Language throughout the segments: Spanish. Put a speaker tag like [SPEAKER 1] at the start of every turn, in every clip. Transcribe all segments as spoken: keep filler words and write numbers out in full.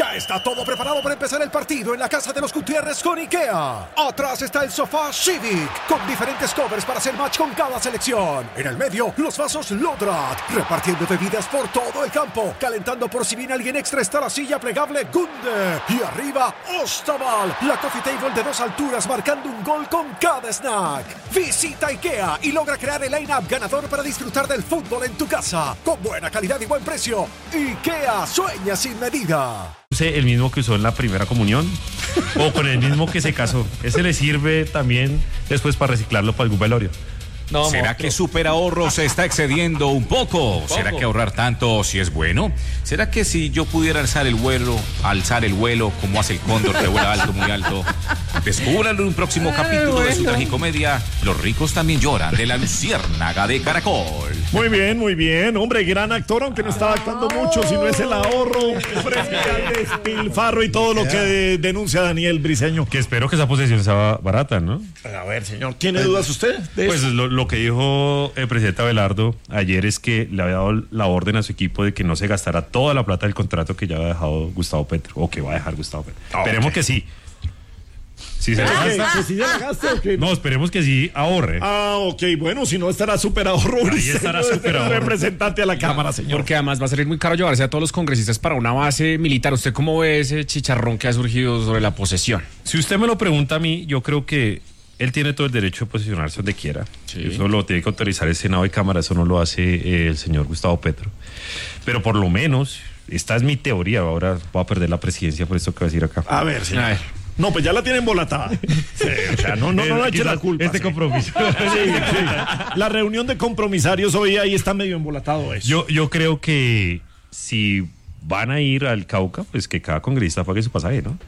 [SPEAKER 1] Ya está todo preparado para empezar el partido en la casa de los Gutiérrez con IKEA. Atrás está el sofá Civic, con diferentes covers para hacer match con cada selección. En el medio, los vasos Lodrat, repartiendo bebidas por todo el campo. Calentando por si viene alguien extra está la silla plegable Gunde. Y arriba, Ostaval, la coffee table de dos alturas marcando un gol con cada snack. Visita IKEA y logra crear el line-up ganador para disfrutar del fútbol en tu casa. Con buena calidad y buen precio. IKEA, sueña sin medida.
[SPEAKER 2] ¿El mismo que usó en la primera comunión? ¿O con el mismo que se casó? Ese le sirve también después para reciclarlo para algún velorio.
[SPEAKER 3] No,
[SPEAKER 4] ¿Será monstruo. que Super Ahorro se está excediendo un poco? ¿Un poco? ¿Será que ahorrar tanto si es bueno? ¿Será que si yo pudiera alzar el vuelo, alzar el vuelo como hace el cóndor que vuela alto, muy alto? Descúbralo en un próximo capítulo bueno. de su tragicomedia Los ricos también lloran, de La Luciérnaga de Caracol.
[SPEAKER 5] Muy bien, muy bien. Hombre, gran actor, aunque no estaba actuando mucho, si no es el ahorro frente al despilfarro y todo lo que de, denuncia Daniel Briceño.
[SPEAKER 2] Que espero que esa posesión sea barata, ¿no?
[SPEAKER 5] A ver, señor, ¿tiene dudas usted de
[SPEAKER 2] Pues
[SPEAKER 5] eso?
[SPEAKER 2] lo, lo que dijo el presidente Abelardo ayer es que le había dado la orden a su equipo de que no se gastara toda la plata del contrato que ya había dejado Gustavo Petro, o que va a dejar Gustavo Petro.
[SPEAKER 5] Oh,
[SPEAKER 2] Esperemos
[SPEAKER 5] okay.
[SPEAKER 2] que sí. Si se
[SPEAKER 5] ¿Que,
[SPEAKER 2] gasta,
[SPEAKER 5] que si ya la gaste o que
[SPEAKER 2] no, esperemos que sí ahorre.
[SPEAKER 5] Ah, ok, bueno, si no estará Super Ahorro.
[SPEAKER 2] Ahí estará Super Ahorro.
[SPEAKER 5] Representante a la Cámara, señor.
[SPEAKER 3] Porque además va a salir muy caro llevarse a todos los congresistas para una base militar. ¿Usted cómo ve ese chicharrón que ha surgido sobre la posesión?
[SPEAKER 2] Si usted me lo pregunta a mí, yo creo que él tiene todo el derecho de posicionarse donde quiera. Sí. Eso lo tiene que autorizar el Senado y Cámara, eso no lo hace eh, el señor Gustavo Petro. Pero por lo menos, esta es mi teoría, ahora voy a perder la presidencia por esto que voy a decir acá.
[SPEAKER 5] A ver, señor. A ver. No, pues ya la tienen embolatada. Sí, o sea, no, no, no, no eche la culpa.
[SPEAKER 2] Este
[SPEAKER 5] sí.
[SPEAKER 2] compromiso.
[SPEAKER 5] Sí, sí. La reunión de compromisarios hoy ahí está medio embolatado eso.
[SPEAKER 2] Yo, yo creo que si van a ir al Cauca, pues que cada congresista pague su pasaje, ¿no?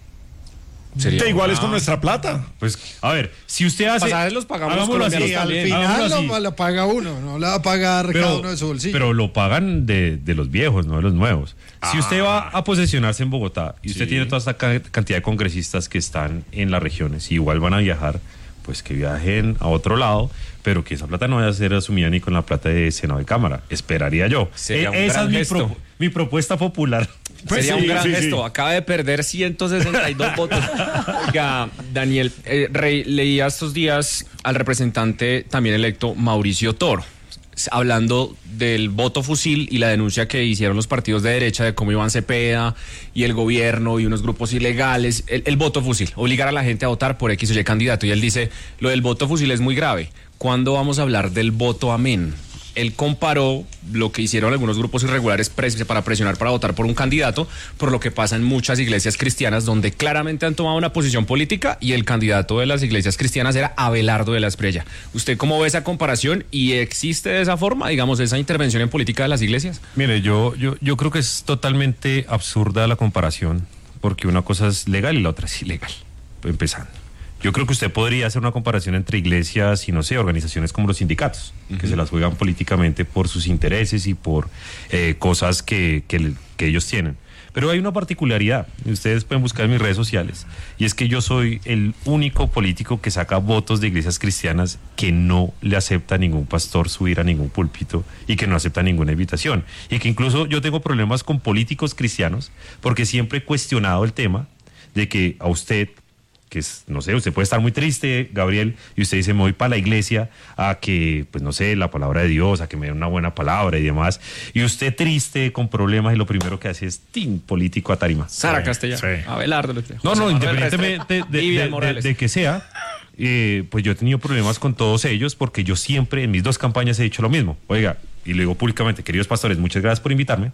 [SPEAKER 5] Sería igual es con nuestra plata.
[SPEAKER 2] Pues, a ver, si usted hace...
[SPEAKER 3] Pasajes los pagamos los
[SPEAKER 6] colombianos
[SPEAKER 3] así,
[SPEAKER 6] al final lo, lo paga uno, no la va a pagar
[SPEAKER 2] pero,
[SPEAKER 6] cada uno de su bolsillo.
[SPEAKER 2] Pero lo pagan de, de los viejos, no de los nuevos. Ah. Si usted va a posesionarse en Bogotá y usted sí. tiene toda esta cantidad de congresistas que están en las regiones y igual van a viajar, pues que viajen a otro lado, pero que esa plata no vaya a ser asumida ni con la plata de Senado de Cámara. Esperaría yo.
[SPEAKER 3] Sería un
[SPEAKER 2] Esa
[SPEAKER 3] gran
[SPEAKER 2] es mi,
[SPEAKER 3] gesto.
[SPEAKER 2] Pro, mi propuesta popular.
[SPEAKER 3] Pues Sería sí, un gran
[SPEAKER 5] sí,
[SPEAKER 3] gesto.
[SPEAKER 5] Sí.
[SPEAKER 3] Acaba de perder ciento sesenta y dos votos. Oiga, Daniel, eh, Rey, leía estos días al representante también electo Mauricio Toro, hablando del voto fusil y la denuncia que hicieron los partidos de derecha de cómo Iván Cepeda y el gobierno y unos grupos ilegales, el, el voto fusil, obligar a la gente a votar por X o Y candidato. Y él dice, lo del voto fusil es muy grave. ¿Cuándo vamos a hablar del voto amén? Él comparó lo que hicieron algunos grupos irregulares para presionar para votar por un candidato, por lo que pasa en muchas iglesias cristianas, donde claramente han tomado una posición política y el candidato de las iglesias cristianas era Abelardo de la Espriella. ¿Usted cómo ve esa comparación y existe de esa forma, digamos, esa intervención en política de las iglesias?
[SPEAKER 2] Mire, yo, yo, yo creo que es totalmente absurda la comparación, porque una cosa es legal y la otra es ilegal, empezando. Yo creo que usted podría hacer una comparación entre iglesias y, no sé, organizaciones como los sindicatos, uh-huh. que se las juegan políticamente por sus intereses y por eh, cosas que, que, que ellos tienen. Pero hay una particularidad, ustedes pueden buscar en mis redes sociales, y es que yo soy el único político que saca votos de iglesias cristianas que no le acepta a ningún pastor subir a ningún púlpito y que no acepta ninguna invitación. Y que incluso yo tengo problemas con políticos cristianos porque siempre he cuestionado el tema de que a usted... que es, no sé, usted puede estar muy triste, Gabriel, y usted dice, me voy para la iglesia a que, pues no sé, la palabra de Dios, a que me den una buena palabra y demás, y usted triste, con problemas, y lo primero que hace es, ¡tin!, político a tarima.
[SPEAKER 3] Sara sí, Castellano, sí. Abelardo.
[SPEAKER 2] No, no, independientemente de, de, de, de, de que sea, eh, pues yo he tenido problemas con todos ellos, porque yo siempre, en mis dos campañas he dicho lo mismo. Oiga, y lo digo públicamente, queridos pastores, muchas gracias por invitarme,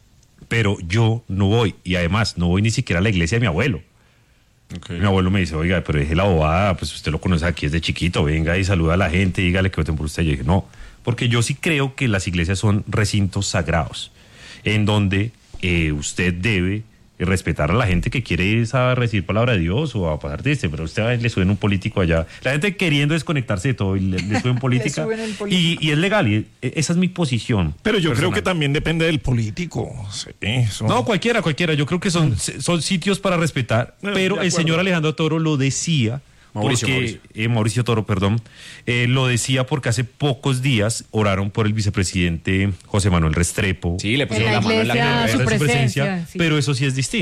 [SPEAKER 2] pero yo no voy, y además, no voy ni siquiera a la iglesia de mi abuelo. Okay. Mi abuelo me dice, oiga, pero deje la bobada, pues usted lo conoce aquí desde chiquito, venga y saluda a la gente, dígale que voten por usted. Yo dije, no, porque yo sí creo que las iglesias son recintos sagrados, en donde eh, usted debe respetar a la gente que quiere a recibir palabra de Dios o a pasar triste, pero usted le suben un político allá, la gente queriendo desconectarse de todo y le, le suben política, le suben y, y es legal, y esa es mi posición.
[SPEAKER 5] Pero yo
[SPEAKER 2] personal.
[SPEAKER 5] Creo que también depende del político. Sí, son...
[SPEAKER 2] No, cualquiera, cualquiera, yo creo que son, son sitios para respetar, bueno, pero el señor Alejandro Toro lo decía, Mauricio, porque, Mauricio. Eh, Mauricio Toro, perdón, eh, lo decía porque hace pocos días oraron por el vicepresidente José Manuel Restrepo.
[SPEAKER 3] Sí, le pusieron la, la mano en la,
[SPEAKER 7] su presencia,
[SPEAKER 2] presencia sí. Pero eso sí es distinto.